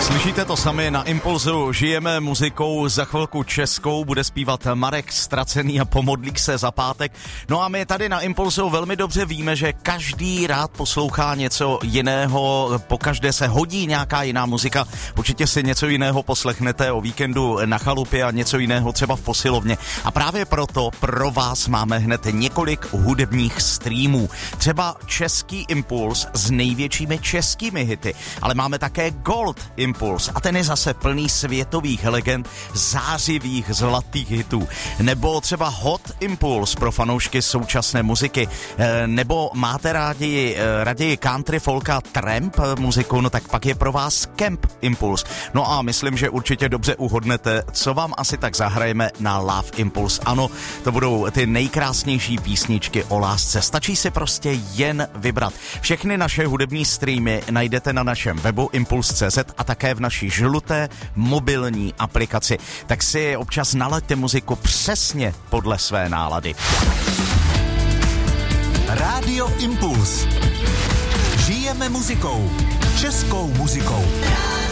Slyšíte to sami, na Impulzu žijeme muzikou, za chvilku českou bude zpívat Marek Ztracený a Pomodlík se za pátek. No a my tady na Impulzu velmi dobře víme, že každý rád poslouchá něco jiného, pokaždé se hodí nějaká jiná muzika, určitě si něco jiného poslechnete o víkendu na chalupě a něco jiného třeba v posilovně. A právě proto pro vás máme hned několik hudebních streamů. Třeba český Impuls s největšími českými hity, ale máme také Gold Impuls a ten je zase plný světových legend, zářivých zlatých hitů. Nebo třeba Hot Impuls pro fanoušky současné muziky. Nebo máte raději country, folka, tramp muziku, no tak pak je pro vás Camp Impuls. No a myslím, že určitě dobře uhodnete, co vám asi tak zahrajeme na Love Impuls. Ano, to budou ty nejkrásnější písničky o lásce. Stačí si prostě jen vybrat. Všechny naše hudební streamy najdete na našem webu impuls.cz a také v naší žluté mobilní aplikaci. Tak si občas nalaďte muziku přesně podle své nálady. Rádio Impuls. Žijeme muzikou. Českou muzikou.